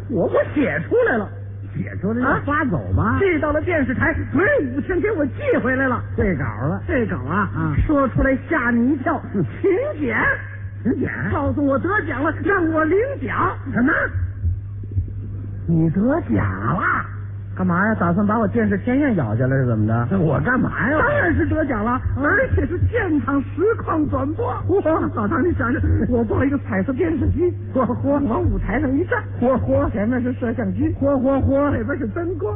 我写出来了。 写出来要发走吧？ 寄到了电视台，没人5天给我寄回来了。 对稿了， 这稿啊，说出来吓你一跳。请柬，告诉我得奖了，让我领奖。 什么？你得奖了？ 干嘛呀？打算把我电视天线咬下来是怎么的？ 我干嘛呀？ 当然是得奖了，而且是现场实况转播。老唐，你想想，我抱一个彩色电视机，往舞台上一站，前面是摄像机，里边是灯光，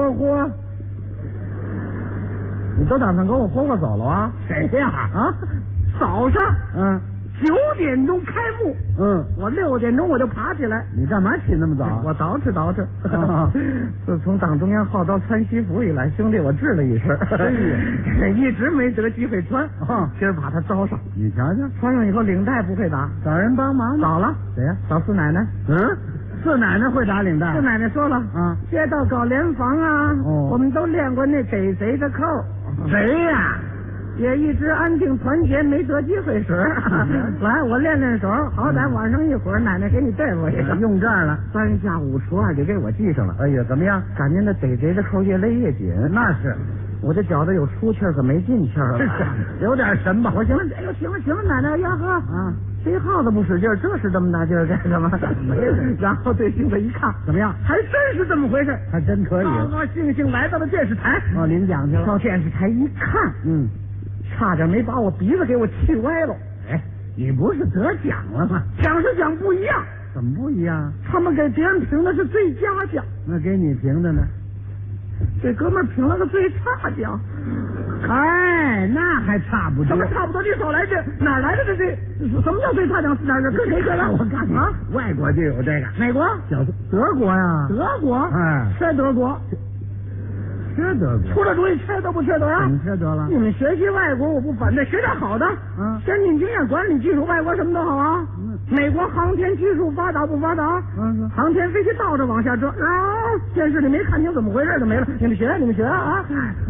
你都打算给我活走了啊？ 谁呀？ 早上9点钟开幕，我6点钟我就爬起来。 你干嘛起那么早？ 我捯饬。自从党中央号召穿西服以来，兄弟我治了一身，一直没得机会穿。今儿把它招上， 你瞧瞧， 穿上以后领带不会打， 找人帮忙找了。 谁呀？ 找四奶奶。 四奶奶会打领带。 四奶奶说了，街道搞联防啊，我们都练过那逮贼的扣。 谁呀？ 也一直安定团结，没得机会使。来，我练练手，好歹晚上一会儿奶奶给你对付一个。 用这儿了 ，3下5除2就给我系上了。 哎呀，怎么样？ 感觉那逮贼的扣越勒越紧。 那是， 我这觉得有出气儿，可没进气儿了。 有点神吧？ 我行了，行了，奶奶呀呵，这耗子不使劲儿，这是这么大劲儿干什么？然后对镜子一看， 怎么样？ 还真是这么回事， 还真可以。 高高兴兴来到了电视台， 领奖去了。 到电视台一看，差点没把我鼻子给我气歪了。 你不是得奖了吗？ 奖是奖不一样。 怎么不一样？ 他们给别人评的是最佳奖， 那给你评的呢？ 这哥们儿评了个最差奖。 那还差不多。 怎么差不多？你少来这，哪来的这什么叫最差奖？哪儿跟谁我告诉你外国就有这个。 哪国？ 德国呀。 德国？缺德国。 缺德国？ 出了主意缺德不缺德啊？ 怎么缺德了？ 你们学习外国我不反对，学点好的。先进经验、管理技术，外国什么都好啊。美国航天技术发达不发达？航天飞机倒着往下折，电视里没看清怎么回事就没了。你们学啊！